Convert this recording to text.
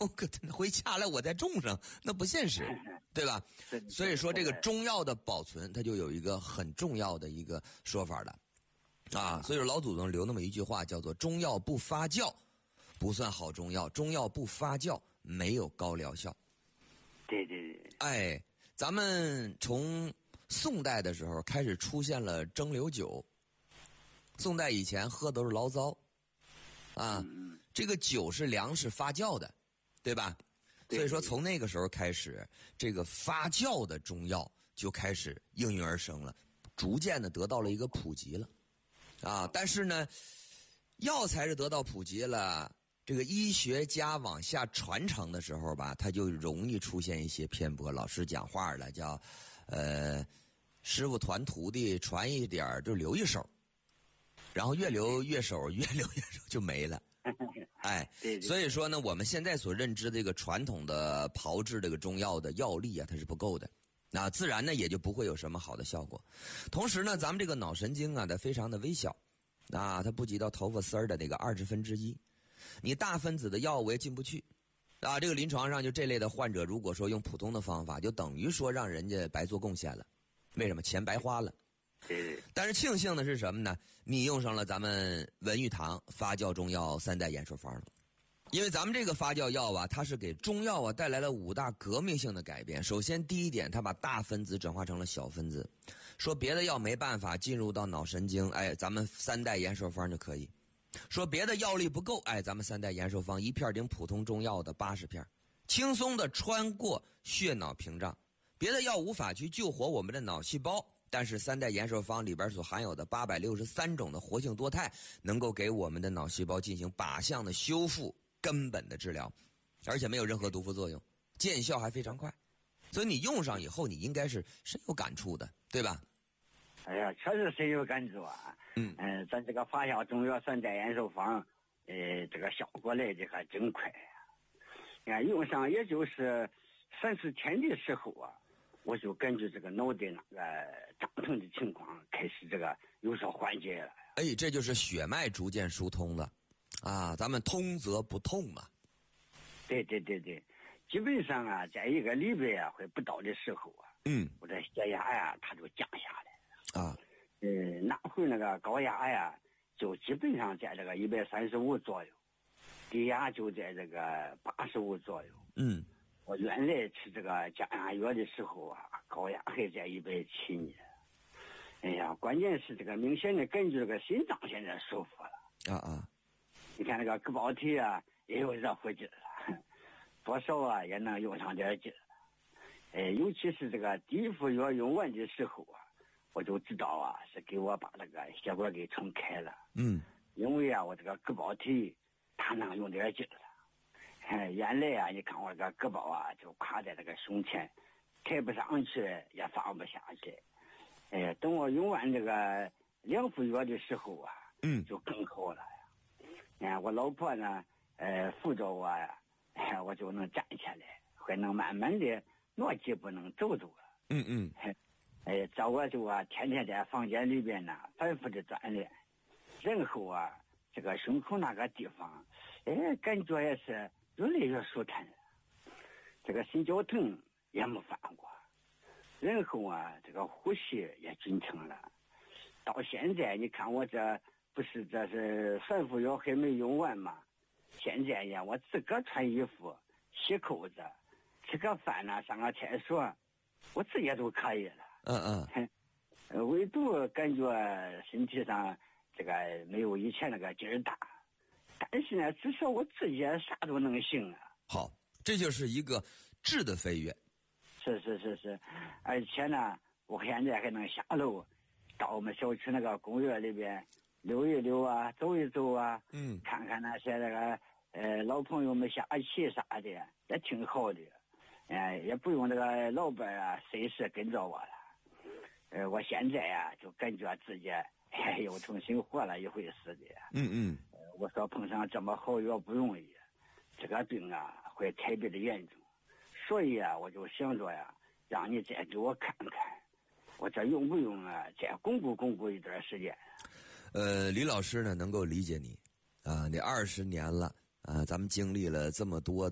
回家来我再种上，那不现实，对吧？所以说这个中药的保存，它就有一个很重要的一个说法的，啊，所以说老祖宗留那么一句话，叫做中药不发酵不算好中药，中药不发酵没有高疗效。 对对对。 哎，咱们从宋代的时候开始出现了蒸馏酒。宋代以前喝都是醪糟，啊，这个酒是粮食发酵的，对吧？所以说从那个时候开始，这个发酵的中药就开始应运而生了，逐渐的得到了一个普及了，啊，但是呢，药材是得到普及了，这个医学家往下传承的时候吧，它就容易出现一些偏颇。老师讲话了，叫师傅传徒弟，传一点就留一手。然后越留越手，越留越手就没了，哎，所以说呢，我们现在所认知这个传统的炮制这个中药的药力啊，它是不够的，那自然呢也就不会有什么好的效果。同时呢，咱们这个脑神经啊，它非常的微小，啊，它不及到头发丝儿的那个1/20，你大分子的药物也进不去，啊，这个临床上就这类的患者，如果说用普通的方法，就等于说让人家白做贡献了，为什么？钱白花了。但是庆幸的是什么呢？你用上了咱们文玉堂发酵中药3代延寿方了，因为咱们这个发酵药啊，它是给中药啊带来了5大革命性的改变。首先第一点，它把大分子转化成了小分子，说别的药没办法进入到脑神经，哎，咱们3代延寿方就可以。说别的药力不够，哎，咱们3代延寿方一片顶普通中药的80片，轻松的穿过血脑屏障，别的药无法去救活我们的脑细胞。但是3代延寿方里边所含有的863种的活性多肽，能够给我们的脑细胞进行靶向的修复、根本的治疗，而且没有任何毒副作用，见效还非常快。所以你用上以后，你应该是深有感触的，对吧？ 哎呀，确实深有感触啊。咱这个发酵中药3代延寿方，这个效果来的还真快呀。用上也就是3-4天的时候啊。我就感觉这个脑袋那个胀疼的情况开始这个有所缓解了。 哎，这就是血脉逐渐疏通了，啊，咱们通则不痛嘛。 对对对对，基本上啊，在1个礼拜啊或不到的时候啊，我这血压呀它就降下来了啊。那会那个高压呀，就基本上在这个135左右，低压就在这个85左右。我原来吃这个降压药的时候啊，高压还在170呢。哎呀，关键是这个明显的感觉这个心脏现在舒服了。你看那个割包体啊，也有热乎劲了，多少啊也能用上点劲。尤其是这个低副药用完的时候啊，我就知道啊，是给我把这个血管给撑开了。因为啊，我这个割包体它能用点劲了。原来啊，你看我这个胳膊啊，就卡在这个胸前，抬不上去，也放不下去。等我用完这个2副药的时候啊，就更好了呀。我老婆呢，扶着我呀，我就能站起来，还能慢慢的挪几步能走走了。这我就啊，天天在房间里边呢，反复的锻炼，然后啊，这个胸口那个地方，感觉也是越来越舒坦了，这个心绞疼也没犯过，然后啊，这个呼吸也均称了。到现在你看我这不是这是3副药还没用完吗？现在呀，我自个穿衣服、洗扣子、吃个饭呢，上个厕所，我自己都可以了。唯独感觉身体上这个没有以前那个劲儿大。但是呢，至少我自己啥都能行啊。 好，这就是一个质的飞跃。 是，而且呢，我现在还能下楼，到我们小区那个公园里边溜一溜啊，走一走啊，看看那些那个老朋友们下棋啥的，也挺好的。也不用那个老板啊随时跟着我了。我现在啊，就感觉自己又重新活了一回似的。我说碰上这么好药不容易，这个病啊会特别的严重，所以啊我就想着呀，让你再给我看看，我这用不用啊再巩固一段时间。 李老师呢能够理解你啊，你20年了啊，咱们经历了这么多的